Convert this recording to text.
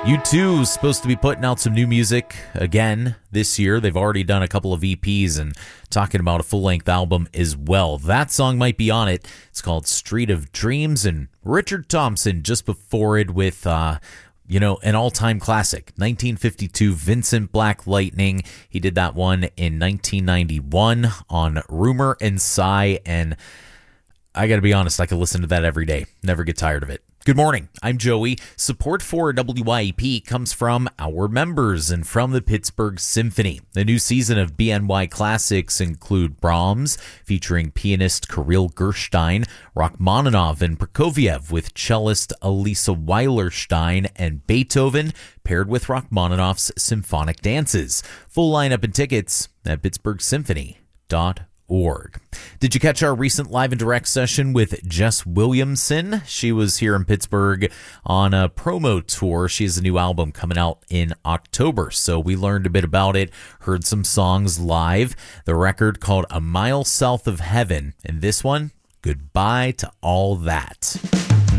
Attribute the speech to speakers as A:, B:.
A: U2 is supposed to be putting out some new music again this year. They've already done a couple of EPs and talking about a full-length album as well. That song might be on it. It's called Street of Dreams, and Richard Thompson just before it with an all-time classic, 1952 Vincent Black Lightning. He did that one in 1991 on Rumor and Sigh, and I gotta be honest, I could listen to that every day. Never get tired of it. Good morning, I'm Joey. Support for WYEP comes from our members and from the Pittsburgh Symphony. The new season of BNY Classics include Brahms, featuring pianist Kirill Gerstein, Rachmaninoff and Prokofiev with cellist Elisa Weilerstein, and Beethoven, paired with Rachmaninoff's symphonic dances. Full lineup and tickets at pittsburghsymphony.org. Did you catch our recent live and direct session with Jess Williamson? She was here in Pittsburgh on a promo tour. She has a new album coming out in October, so we learned a bit about it, heard some songs live. The record called A Mile South of Heaven, and this one, Goodbye to All That.